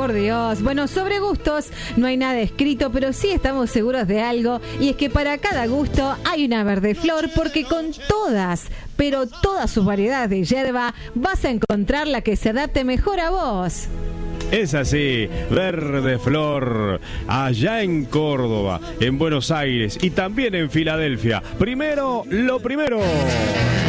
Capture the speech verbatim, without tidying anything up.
por Dios. Bueno, sobre gustos no hay nada escrito, pero sí estamos seguros de algo, y es que para cada gusto hay una verde flor, porque con todas, pero todas sus variedades de hierba, vas a encontrar la que se adapte mejor a vos. Es así, Verde Flor, allá en Córdoba, en Buenos Aires y también en Filadelfia. Primero, lo primero.